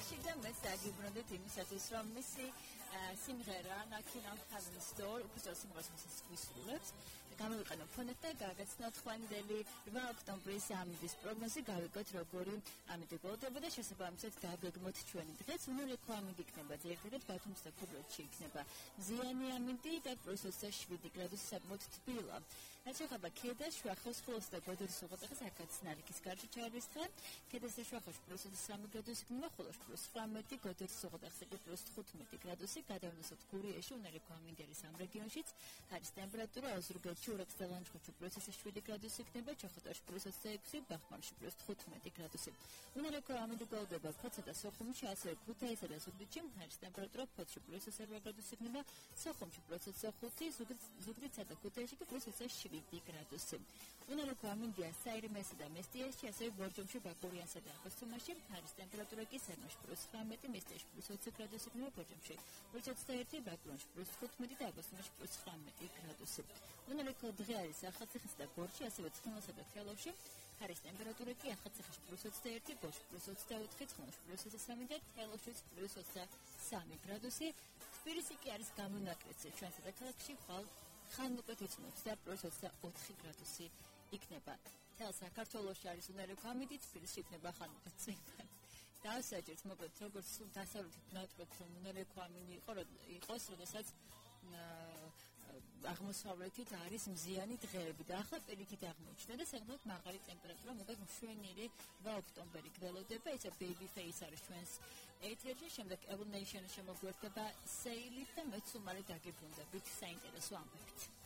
ეთერში და მე საგიბრუნდით იმისათვის, რომ მისი სიმღერა Knocking on Heaven's Door უბრალოდ სიმღერას ვისრულებთ. გამოვიყენო ფონეთ და გაგაცნოთ ხვანდელი 8 ოქტომბრის ამიდის პროგნოზი, გავიგოთ როგორი ამიდი გოლდება და შესაბამისად დაგეგმოთ ჩვენი დღეს. უნოლექო ამიდი იქნება ძირითადად ბათუმს და ქობულეთში იქნება მზიანი ამიდი და +27 გრადუსი საკმაოდ თბილა. რაც შეეხება ქედას, შუახევსხილოს და გოდერის უღელტეხილს აქაც ნალექის გარშე ჩაერვის დღე. ქედას და შუახევში +23 გრადუსი იქნება, ხოლო +19 გოდერის უღელტეხილზე +15 გრადუსი. გადავნესოთ გურიაში, უნოლექო ამინდერის ამ რეგიონშიც არის ტემპერატურა ოზურგეთში ურეკს და ლანჩხუთში +7 გრადუსი იქნება, ჩოხატარში +26, ბახმარში +15 გრადუსი. უნოლექო ამინდი გოლდება ფოთსა და სოხუმში, ასევე ქუთაისსა და ზუგდიდში არის ტემპერატურა ფოთში +8 გრადუსი იქნება, სოხუმში +25, ზუგდიდსა და ქუთაისში +27 გრადუსი. უნოლექო ამინდია საირმესა და მესტიაში, ასევე ბორჯომში, ბაკურიანსა და აბასთუმანში არის ტემპერატურა კი საირმეში +19, მესტიაში +20 გრადუსი იქნება, ბორჯომში +21, ბაკურიანში +15 და აბასთუმანში +19 გრადუსი. უნოლექო დღე არის ახალციხესა და გორში, ასევე ცხინვალსა და თელავში არის ტემპერატურა კი ახალციხეში +21, გორში +24, ცხინვალში +23 და თელავში +23 გრადუსი. თბილისი კი არის გამონაკლისი, ჩვენ ქალაქში ხანმოკლედ იცნობს და +24 გრადუსი იქნება. თელ საქართველოში არის უნოლექო ამიდი, თბილისში იქნება ხანმოკლედ წვიმანი. დავსაჯერთ მოკლედ როგორც დასავლეთით ნატყობთ, რომ უნოლექო ამინდი იყოს, როდესაც აღმოსავლეთით არის მზიანი დღეები და ახლა პირიქით აღმოჩნდა და საკმაოდ მაღალი ტემპერატურა, მოკლედ მშვენიერი 8 ოქტომბერი გველოდება. ისა Babyface არის ჩვენს ეთერში, შემდეგ Evolution შემოგვერდება Sailით და მეც უმალე დაგიბრუნდებით საინტერესო ამბებით.